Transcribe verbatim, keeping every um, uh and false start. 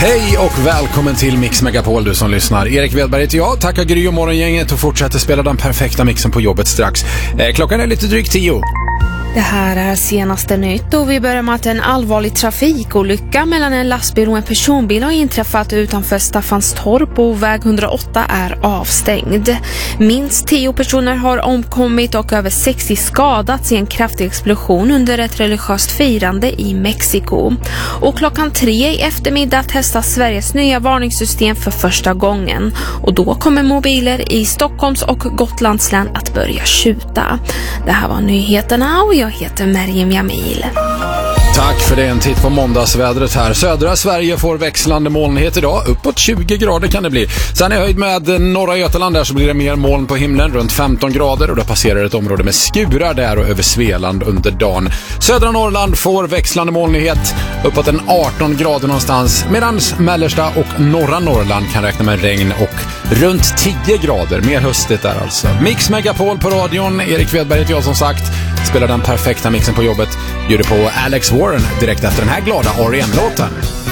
Hej och välkommen till Mix Megapol, du som lyssnar. Erik Wedberg heter jag, tackar Gry och morgongänget och fortsätter spela den perfekta mixen på jobbet strax. Eh, klockan är lite drygt tio. Det här är senaste nytt och vi börjar med att en allvarlig trafikolycka mellan en lastbil och en personbil har inträffat utanför Staffanstorp och väg hundraåtta är avstängd. Minst tio personer har omkommit och över sextio skadats i en kraftig explosion under ett religiöst firande i Mexiko. Och klockan tre i eftermiddag testas Sveriges nya varningssystem för första gången. Och då kommer mobiler i Stockholms och Gotlands län att börja tjuta. Det här var nyheterna och jag heter Merjem Jamil. Tack för det, en titt på måndagsvädret här. Södra Sverige får växlande molnighet idag. Uppåt tjugo grader kan det bli. Sen i höjd med norra Götaland där så blir det mer moln på himlen, runt femton grader. Och då passerar ett område med skurar där och över Svealand under dagen. Södra Norrland får växlande molnighet. Uppåt en arton grader någonstans. Medan mellersta och norra Norrland kan räkna med regn och runt tio grader. Mer höstigt där alltså. Mix Megapol på radion. Erik Wedberg heter jag som sagt. Spelar den perfekta mixen på jobbet. Bjuder på Alex Warren direkt efter den här glada R E M-låten.